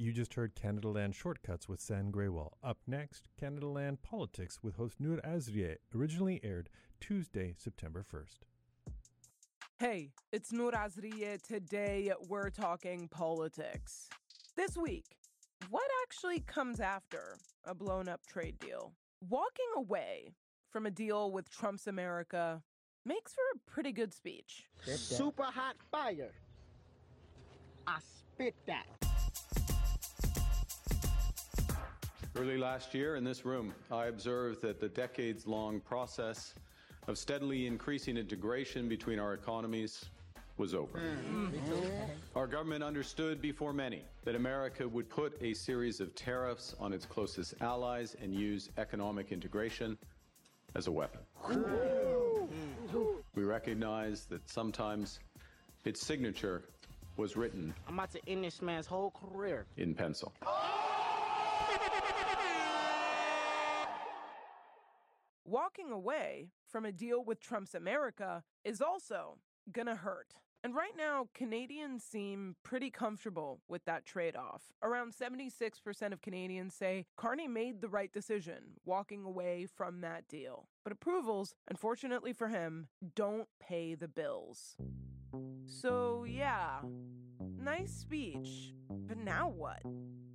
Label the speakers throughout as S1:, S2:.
S1: You just heard Canadaland Shortcuts with San Graywall. Up next, Canadaland Politics with host Noor Azrieh, originally aired Tuesday, September 1st.
S2: Hey, it's Noor Azrieh. Today, we're talking politics. This week, what actually comes after a blown-up trade deal? Walking away from a deal with Trump's America makes for a pretty good speech.
S3: Super hot fire. I spit that.
S4: Early last year in this room, I observed that the decades-long process of steadily increasing integration between our economies was over. Our government understood before many that America would put a series of tariffs on its closest allies and use economic integration as a weapon. We recognize that sometimes its signature was written
S3: I'm about to end this man's whole career
S4: in pencil.
S2: Walking away from a deal with Trump's America is also gonna hurt. And right now, Canadians seem pretty comfortable with that trade-off. Around 76% of Canadians say Carney made the right decision walking away from that deal. But approvals, unfortunately for him, don't pay the bills. So yeah, nice speech, but now what?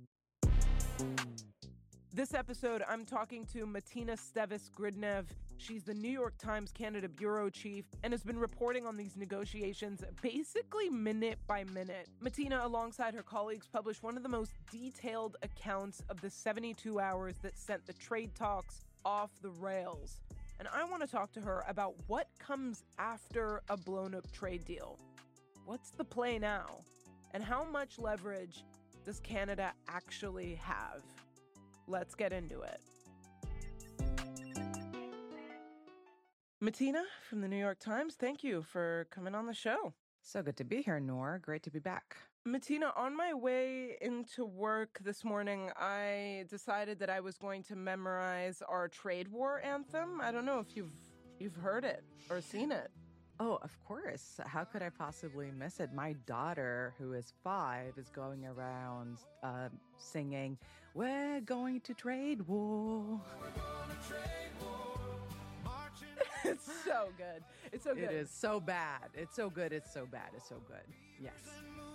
S2: This episode, I'm talking to Matina Stevis-Gridnev. She's the New York Times Canada bureau chief and has been reporting on these negotiations basically minute by minute. Matina, alongside her colleagues, published one of the most detailed accounts of the 72 hours that sent the trade talks off the rails. And I want to talk to her about what comes after a blown-up trade deal. What's the play now? And how much leverage does Canada actually have? Let's get into it. Matina from the New York Times, thank you for coming on the show.
S5: So good to be here, Noor. Great to be back.
S2: Matina, on my way into work this morning, I decided that I was going to memorize our trade war anthem. I don't know if you've heard it or seen it.
S5: Oh, of course. How could I possibly miss it? My daughter, who is 5, is going around singing, "We're going to trade war." We're going to trade war.
S2: It's so good. It's so good.
S5: It is so bad. It's so good. It's so bad. It's so good. Yes.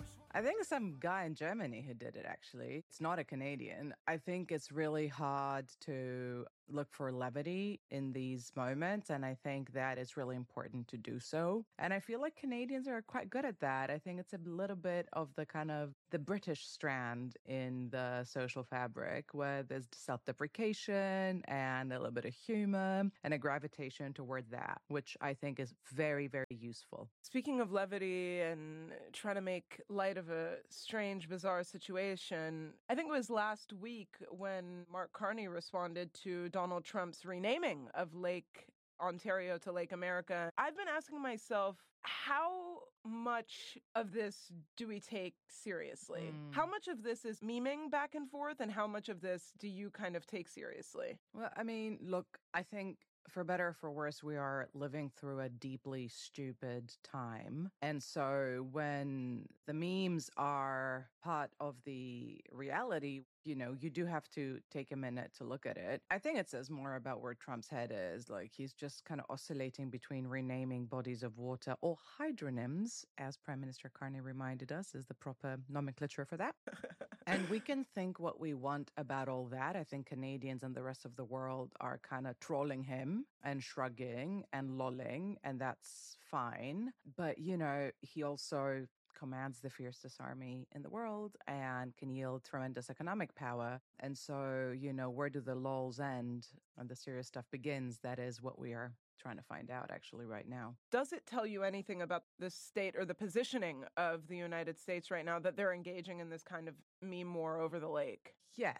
S5: I think some guy in Germany who did it, actually. It's not a Canadian. I think it's really hard to look for levity in these moments, and I think that it's really important to do so. And I feel like Canadians are quite good at that. I think it's a little bit of the kind of the British strand in the social fabric, where there's self-deprecation and a little bit of humor and a gravitation toward that, which I think is very, very useful.
S2: Speaking of levity and trying to make light of a strange, bizarre situation, I think it was last week when Mark Carney responded to Donald Trump's renaming of Lake Ontario to Lake America. I've been asking myself, how much of this do we take seriously? How much of this is memeing back and forth, and how much of this do you kind of take seriously?
S5: Well, I mean, look, I think for better or for worse, we are living through a deeply stupid time. And so when the memes are part of the reality, you know, you do have to take a minute to look at it. I think it says more about where Trump's head is. Like, he's just kind of oscillating between renaming bodies of water, or hydronyms, as Prime Minister Carney reminded us, is the proper nomenclature for that. And we can think what we want about all that. I think Canadians and the rest of the world are kind of trolling him and shrugging and lolling, and that's fine. But, you know, he also commands the fiercest army in the world and can yield tremendous economic power. And so, you know, where do the lulls end and the serious stuff begins? That is what we are trying to find out actually right now.
S2: Does it tell you anything about the state or the positioning of the United States right now that they're engaging in this kind of meme war over the lake?
S5: Yes.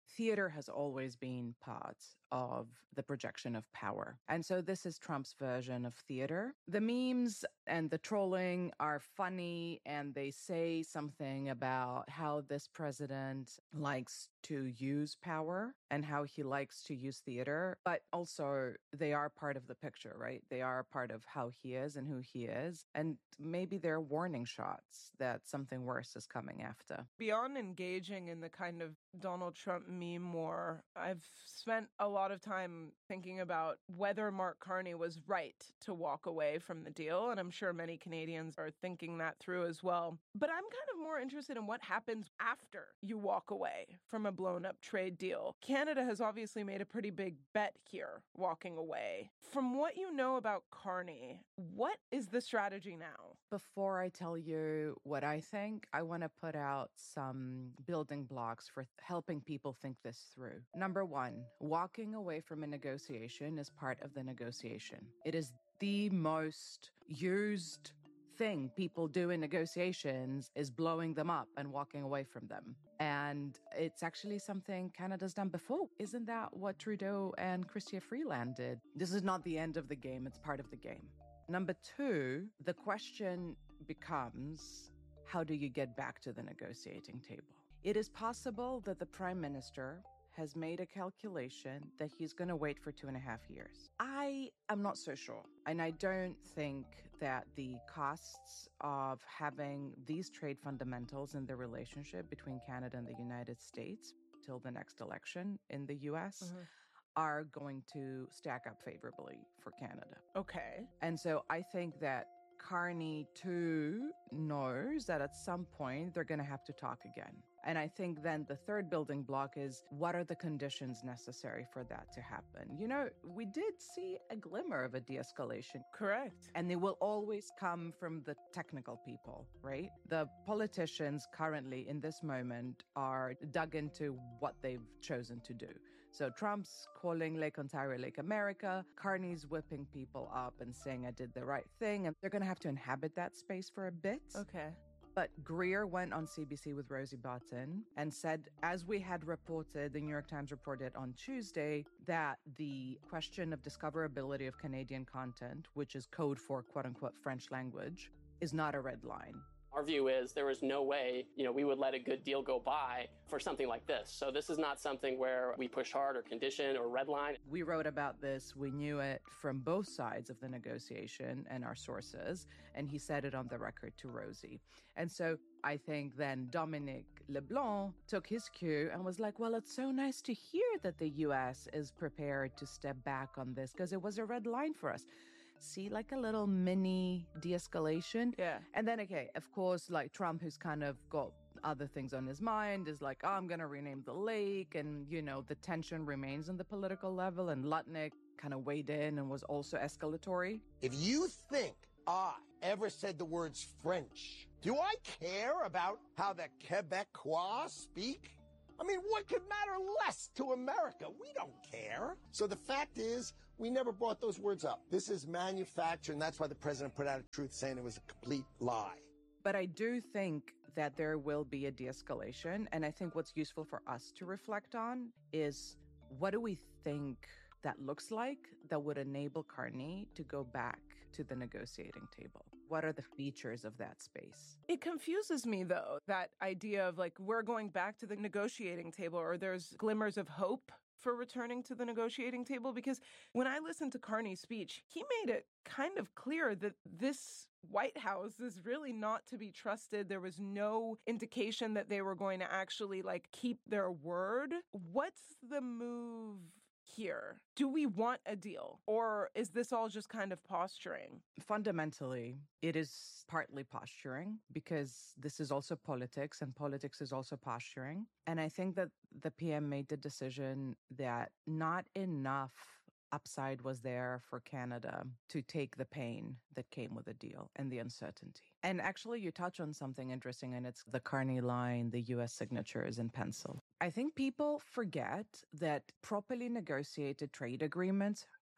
S5: theater has always been part of the projection of power. And so this is Trump's version of theater. The memes and the trolling are funny, and they say something about how this president likes to use power and how he likes to use theater. But also, they are part of the picture, right? They are part of how he is and who he is. And maybe they're warning shots that something worse is coming after.
S2: Beyond engaging in the kind of Donald Trump meme war, I've spent a lot of time thinking about whether Mark Carney was right to walk away from the deal. And I'm sure many Canadians are thinking that through as well. But I'm kind of more interested in what happens after you walk away from a blown up trade deal. Canada has obviously made a pretty big bet here, walking away. From what you know about Carney, what is the strategy now?
S5: Before I tell you what I think, I want to put out some building blocks for helping people think this through. Number one, walking away from a negotiation is part of the negotiation. It is the most used thing people do in negotiations is blowing them up and walking away from them. And it's actually something Canada's done before. Isn't that what Trudeau and Chrystia Freeland did? This is not the end of the game. It's part of the game. Number two, the question becomes, how do you get back to the negotiating table? It is possible that the Prime Minister has made a calculation that he's going to wait for 2.5 years. I am not so sure. And I don't think that the costs of having these trade fundamentals in the relationship between Canada and the United States till the next election in the US are going to stack up favorably for Canada.
S2: Okay.
S5: And so I think that Carney too knows that at some point they're going to have to talk again. And I think then the third building block is, what are the conditions necessary for that to happen? You know, we did see a glimmer of a de-escalation.
S2: Correct.
S5: And they will always come from the technical people, right? The politicians currently in this moment are dug into what they've chosen to do. So Trump's calling Lake Ontario Lake America. Carney's whipping people up and saying, I did the right thing. And they're going to have to inhabit that space for a bit.
S2: Okay.
S5: But Greer went on CBC with Rosie Barton and said, as we had reported, the New York Times reported on Tuesday, that the question of discoverability of Canadian content, which is code for quote unquote French language, is not a red line.
S6: Our view is there was no way, we would let a good deal go by for something like this. So this is not something where we push hard or condition or redline.
S5: We wrote about this. We knew it from both sides of the negotiation and our sources. And he said it on the record to Rosie. And so I think then Dominic LeBlanc took his cue and was like, well, it's so nice to hear that the U.S. is prepared to step back on this because it was a red line for us. See, like a little mini de-escalation.
S2: Yeah.
S5: And then, okay, of course, like Trump, who's kind of got other things on his mind, is like, oh, I'm going to rename the lake. And, the tension remains on the political level. And Lutnick kind of weighed in and was also escalatory.
S7: If you think I ever said the words French, do I care about how the Quebecois speak? I mean, what could matter less to America? We don't care. So the fact is, we never brought those words up. This is manufactured, and that's why the president put out a truth saying it was a complete lie.
S5: But I do think that there will be a de-escalation. And I think what's useful for us to reflect on is, what do we think that looks like that would enable Carney to go back to the negotiating table? What are the features of that space?
S2: It confuses me, though, that idea of like, we're going back to the negotiating table, or there's glimmers of hope for returning to the negotiating table. Because when I listened to Carney's speech, he made it kind of clear that this White House is really not to be trusted. There was no indication that they were going to actually like keep their word. What's the move here? Do we want a deal, or is this all just kind of posturing?
S5: Fundamentally, it is partly posturing, because this is also politics, and politics is also posturing. And I think that the PM made the decision that not enough upside was there for Canada to take the pain that came with the deal and the uncertainty. And actually, you touch on something interesting, and it's the Carney line, the U.S. signatures in pencil. I think people forget that properly negotiated trade agreements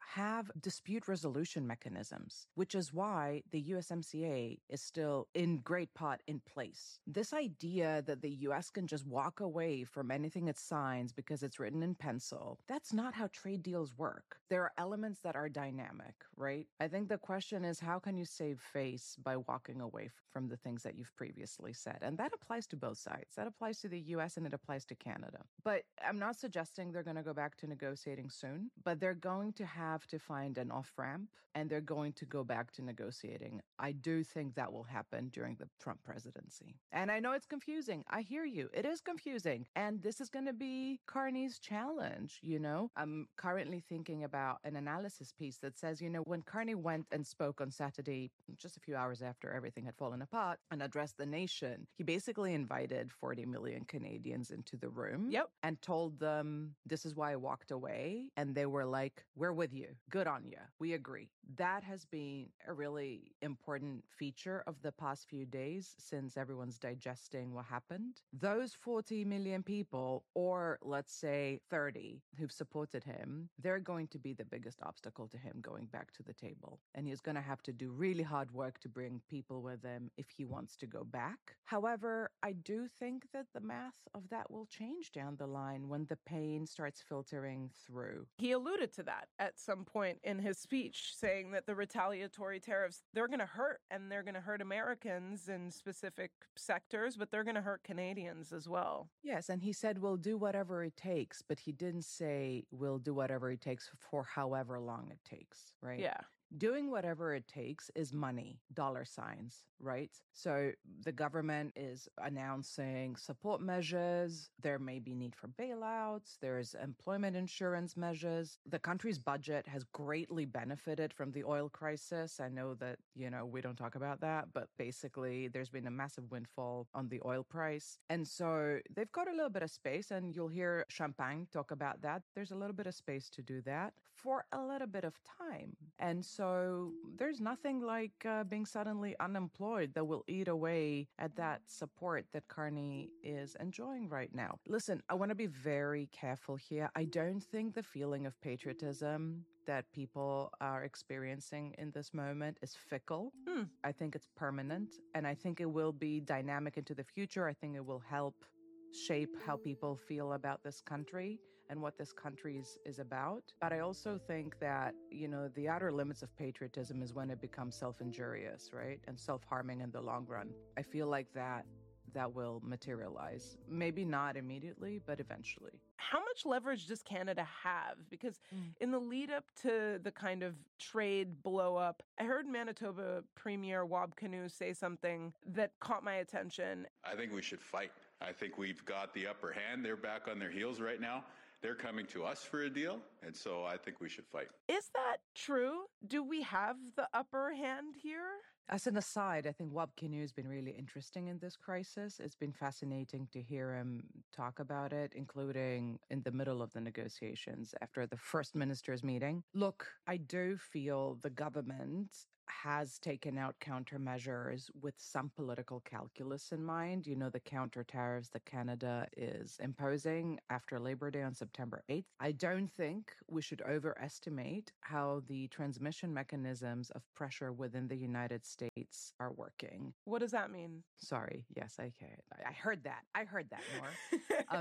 S5: have dispute resolution mechanisms, which is why the USMCA is still in great part in place. This idea that the US can just walk away from anything it signs because it's written in pencil, that's not how trade deals work. There are elements that are dynamic, right? I think the question is, how can you save face by walking away from the things that you've previously said? And that applies to both sides. That applies to the US and it applies to Canada. But I'm not suggesting they're going to go back to negotiating soon, but they're going to have to find an off-ramp and they're going to go back to negotiating. I do think that will happen during the Trump presidency. And I know it's confusing. I hear you. It is confusing. And this is going to be Carney's challenge, you know? I'm currently thinking about an analysis piece that says, you know, when Carney went and spoke on Saturday, just a few hours after everything had fallen apart, and addressed the nation, he basically invited 40 million Canadians into the room.
S2: Yep.
S5: And told them, this is why I walked away. And they were like, we're with you. Good on you. We agree. That has been a really important feature of the past few days since everyone's digesting what happened. Those 40 million people, or let's say 30 who've supported him, they're going to be the biggest obstacle to him going back to the table. And he's going to have to do really hard work to bring people with him if he wants to go back. However, I do think that the math of that will change down the line when the pain starts filtering through.
S2: He alluded to that at some point in his speech, saying that the retaliatory tariffs, they're going to hurt, and they're going to hurt Americans in specific sectors, but they're going to hurt Canadians as well.
S5: Yes, and he said, we'll do whatever it takes, but he didn't say we'll do whatever it takes for however long it takes, right?
S2: Yeah.
S5: Doing whatever it takes is money, dollar signs, right? So the government is announcing support measures. There may be need for bailouts. There's employment insurance measures. The country's budget has greatly benefited from the oil crisis. I know that, you know, we don't talk about that, but basically there's been a massive windfall on the oil price. And so they've got a little bit of space, and you'll hear Champagne talk about that. There's a little bit of space to do that for a little bit of time. And so there's nothing like being suddenly unemployed that will eat away at that support that Carney is enjoying right now. Listen, I want to be very careful here. I don't think the feeling of patriotism that people are experiencing in this moment is fickle. I think it's permanent, and I think it will be dynamic into the future. I think it will help shape how people feel about this country and what this country is about. But I also think that, you know, the outer limits of patriotism is when it becomes self-injurious, right? And self-harming in the long run. I feel like that will materialize. Maybe not immediately, but eventually.
S2: How much leverage does Canada have? Because in the lead up to the kind of trade blow up, I heard Manitoba Premier Wab Kinew say something that caught my attention.
S8: I think we should fight. I think we've got the upper hand. They're back on their heels right now. They're coming to us for a deal, and so I think we should fight.
S2: Is that true? Do we have the upper hand here?
S5: As an aside, I think Wab Kinew has been really interesting in this crisis. It's been fascinating to hear him talk about it, including in the middle of the negotiations after the first ministers' meeting. Look, I do feel the government has taken out countermeasures with some political calculus in mind. You know, the counter tariffs that Canada is imposing after Labor Day on September 8th. I don't think we should overestimate how the transmission mechanisms of pressure within the United States are working.
S2: What does that mean?
S5: Sorry. Yes, I heard that. I heard that more.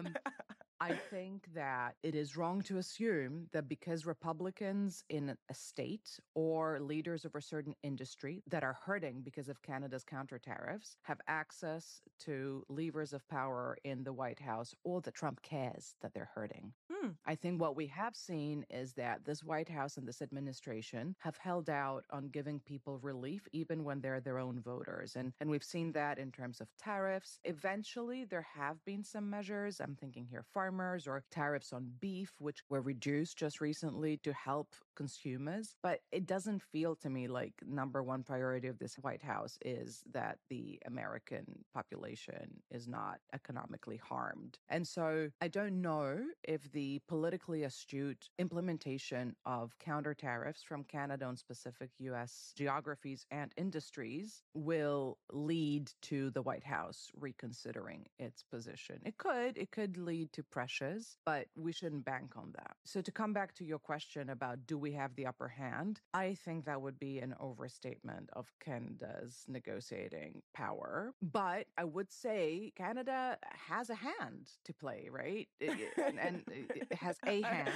S5: I think that it is wrong to assume that because Republicans in a state or leaders of a certain industry that are hurting because of Canada's counter tariffs have access to levers of power in the White House, or that Trump cares that they're hurting. I think what we have seen is that this White House and this administration have held out on giving people relief even when they're their own voters. And we've seen that in terms of tariffs. Eventually, there have been some measures. I'm thinking here farmers, or tariffs on beef, which were reduced just recently to help consumers. But it doesn't feel to me like number one priority of this White House is that the American population is not economically harmed. And so I don't know if the politically astute implementation of counter tariffs from Canada on specific U.S. geographies and industries will lead to the White House reconsidering its position. It could lead to pressures, but we shouldn't bank on that. So to come back to your question about do we have the upper hand, I think that would be an overstatement of Canada's negotiating power. But I would say Canada has a hand to play, right? And it has a hand.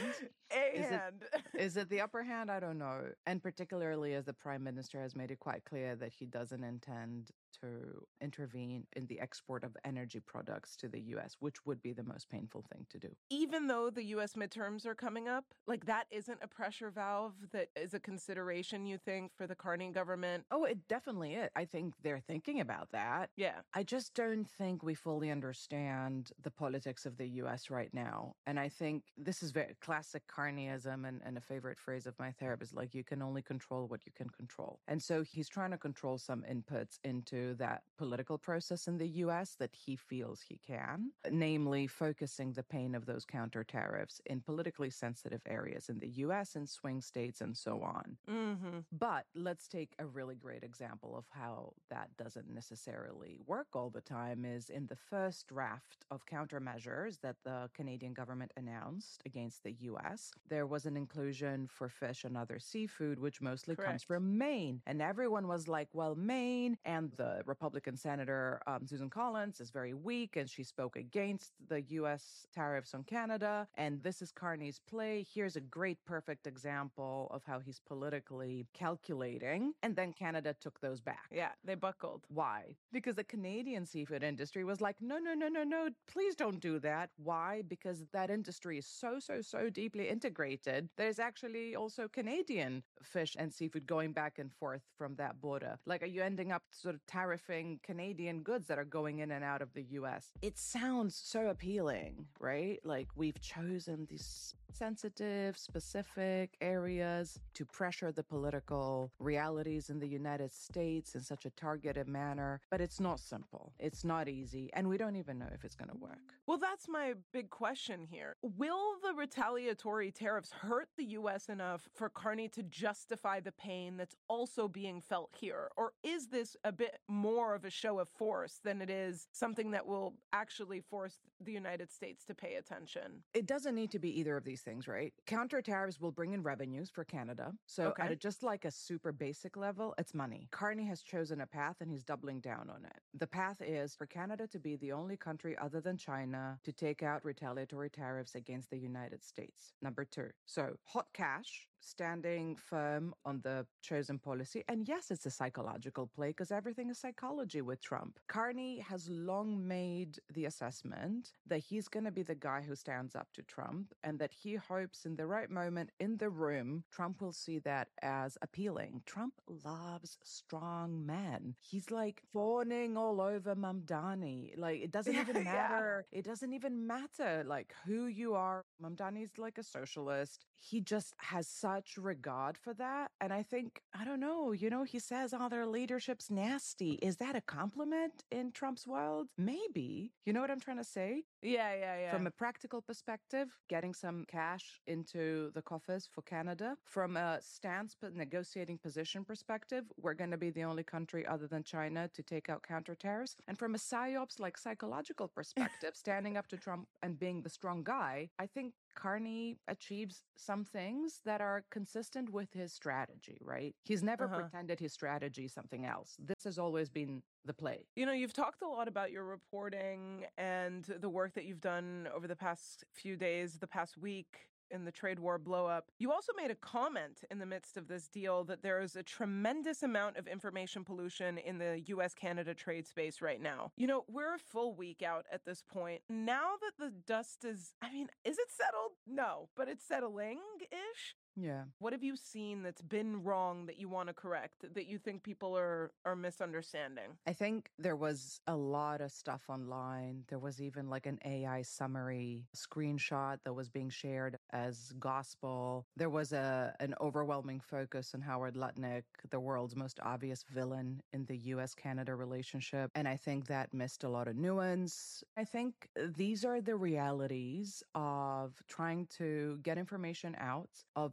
S5: Is it the upper hand? I don't know. And particularly as the Prime Minister has made it quite clear that he doesn't intend to intervene in the export of energy products to the US, which would be the most painful thing to do.
S2: Even though the US midterms are coming up, like that isn't a pressure valve that is a consideration, you think, for the Carney government?
S5: Oh, it definitely is. I think they're thinking about that.
S2: Yeah.
S5: I just don't think we fully understand the politics of the US right now. And I think this is very classic Carneyism and a favorite phrase of my therapist, like you can only control what you can control. And so he's trying to control some inputs into that political process in the US that he feels he can, namely focusing the pain of those counter tariffs in politically sensitive areas in the US and swing states and so on.
S2: Mm-hmm.
S5: But let's take a really great example of how that doesn't necessarily work all the time is in the first draft of countermeasures that the Canadian government announced against the US, there was an inclusion for fish and other seafood, which mostly comes from Maine. And everyone was like, well, Maine, and the Republican Senator Susan Collins is very weak and she spoke against the US tariffs on Canada. And this is Carney's play. Here's a great, perfect example of how he's politically calculating. And then Canada took those back.
S2: Yeah, they buckled.
S5: Why? Because the Canadian seafood industry was like, no, please don't do that. Why? Because that industry is so deeply integrated. There's actually also Canadian fish and seafood going back and forth from that border. Like, are you ending up sort of tariffing Canadian goods that are going in and out of the US? It sounds so appealing, right? Like we've chosen these sensitive, specific areas to pressure the political realities in the United States in such a targeted manner. But it's not simple. It's not easy. And we don't even know if it's going to work.
S2: Well, that's my big question here. Will the retaliatory tariffs hurt the U.S. enough for Carney to justify the pain that's also being felt here? Or is this a bit more of a show of force than it is something that will actually force the United States to pay attention?
S5: It doesn't need to be either of these things, right? Counter tariffs will bring in revenues for Canada. So at just like a super basic level, it's money. Carney has chosen a path and he's doubling down on it. The path is for Canada to be the only country other than China to take out retaliatory tariffs against the United States. Number 2. So hot cash, standing firm on the chosen policy. And yes, it's a psychological play because everything is psychology with Trump. Carney has long made the assessment that he's going to be the guy who stands up to Trump and that he hopes in the right moment in the room, Trump will see that as appealing. Trump loves strong men. He's like fawning all over Mamdani. Like it doesn't even matter. It doesn't even matter like who you are. Mamdani's like a socialist. He just has such regard for that. And I think, I don't know, he says, oh, their leadership's nasty. Is that a compliment in Trump's world? Maybe. You know what I'm trying to say?
S2: Yeah.
S5: From a practical perspective, getting some cash into the coffers for Canada. From a stance but negotiating position perspective, we're going to be the only country other than China to take out counter tariffs. And from a psyops, like psychological perspective, standing up to Trump and being the strong guy, I think Carney achieves some things that are consistent with his strategy, right? He's never pretended his strategy is something else. This has always been the play.
S2: You've talked a lot about your reporting and the work that you've done over the past few days, the past week in the trade war blow-up. You also made a comment in the midst of this deal that there is a tremendous amount of information pollution in the U.S.-Canada trade space right now. We're a full week out at this point. Now that the dust is it settled? No, but it's settling-ish.
S5: Yeah.
S2: What have you seen that's been wrong that you want to correct, that you think people are misunderstanding?
S5: I think there was a lot of stuff online. There was even like an AI summary screenshot that was being shared as gospel. There was an overwhelming focus on Howard Lutnick, the world's most obvious villain in the US-Canada relationship. And I think that missed a lot of nuance. I think these are the realities of trying to get information out of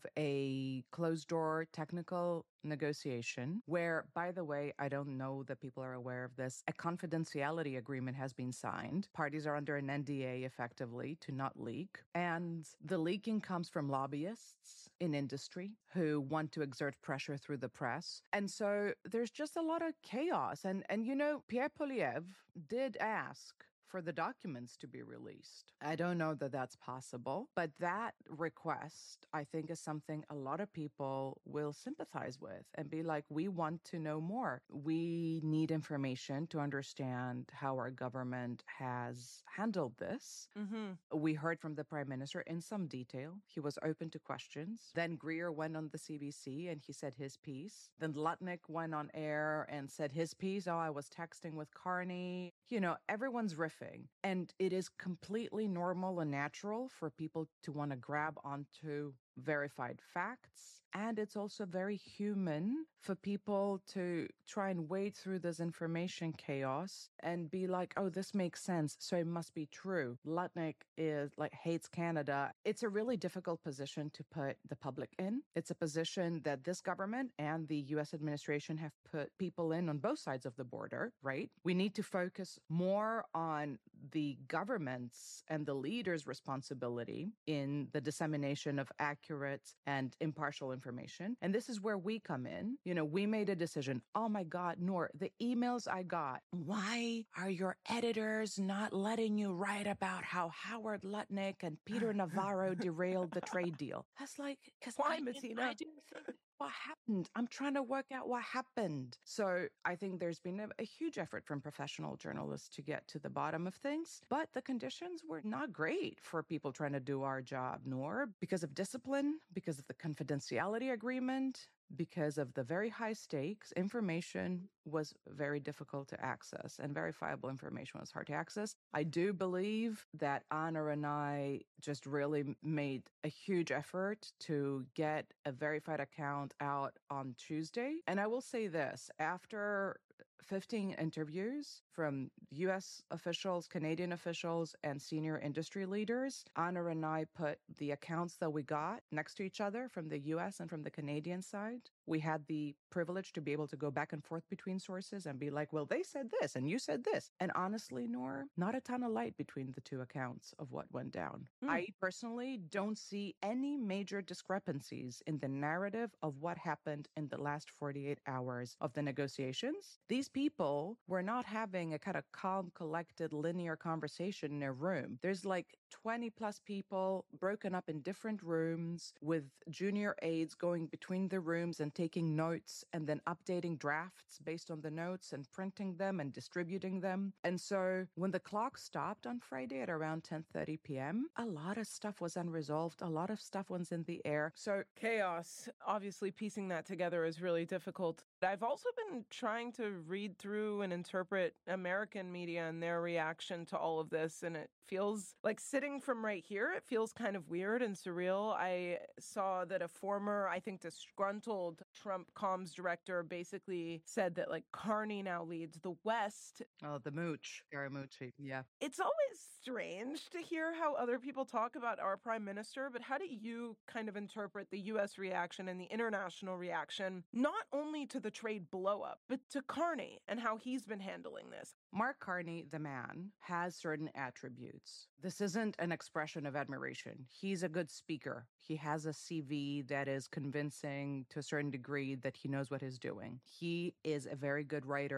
S5: a closed-door technical negotiation where, by the way, I don't know that people are aware of this, a confidentiality agreement has been signed. Parties are under an NDA effectively to not leak. And the leaking comes from lobbyists in industry who want to exert pressure through the press. And so there's just a lot of chaos. And Pierre Poilievre did ask for the documents to be released. I don't know that that's possible, but that request, I think, is something a lot of people will sympathize with and be like, we want to know more. We need information to understand how our government has handled this. Mm-hmm. We heard from the Prime Minister in some detail. He was open to questions. Then Greer went on the CBC and he said his piece. Then Lutnick went on air and said his piece. Oh, I was texting with Carney. Everyone's riffing. And it is completely normal and natural for people to want to grab onto verified facts. And it's also very human for people to try and wade through this information chaos and be like, oh, this makes sense, so it must be true. Lutnick hates Canada. It's a really difficult position to put the public in. It's a position that this government and the US administration have put people in on both sides of the border, right? We need to focus more on the government's and the leaders' responsibility in the dissemination of accurate and impartial information. And this is where we come in. We made a decision. Oh my God, Noor, the emails I got. Why are your editors not letting you write about how Howard Lutnick and Peter Navarro derailed the trade deal? I was like,
S2: why, Martina?
S5: I didn't think what happened. I'm trying to work out what happened. So I think there's been a huge effort from professional journalists to get to the bottom of things, but the conditions were not great for people trying to do our job, nor because of discipline, because of the confidentiality agreement, because of the very high stakes. Information was very difficult to access and verifiable information was hard to access. I do believe that Anna and I just really made a huge effort to get a verified account out on Tuesday. And I will say this, after 15 interviews from US officials, Canadian officials, and senior industry leaders, Anna and I put the accounts that we got next to each other from the US and from the Canadian side. We had the privilege to be able to go back and forth between sources and be like, well, they said this and you said this. And honestly, Noor, not a ton of light between the two accounts of what went down. I personally don't see any major discrepancies in the narrative of what happened in the last 48 hours of the negotiations. These people were not having a kind of calm, collected, linear conversation in a room. There's like 20 plus people broken up in different rooms with junior aides going between the rooms and taking notes and then updating drafts based on the notes and printing them and distributing them. And so when the clock stopped on Friday at around 10:30 p.m., a lot of stuff was unresolved. A lot of stuff was in the air.
S2: So chaos. Obviously, piecing that together is really difficult. I've also been trying to read through and interpret American media and their reaction to all of this. And it feels like, sitting from right here, it feels kind of weird and surreal. I saw that a former, I think, disgruntled Trump comms director basically said that Carney now leads the West.
S5: Oh, the mooch. Scaramucci. Yeah.
S2: It's always strange to hear how other people talk about our prime minister, but how do you kind of interpret the U.S. reaction and the international reaction, not only to the trade blow-up, but to Carney and how he's been handling this?
S5: Mark Carney, the man, has certain attributes. This isn't an expression of admiration. He's a good speaker. He has a CV that is convincing to a certain degree that he knows what he's doing. He is a very good writer.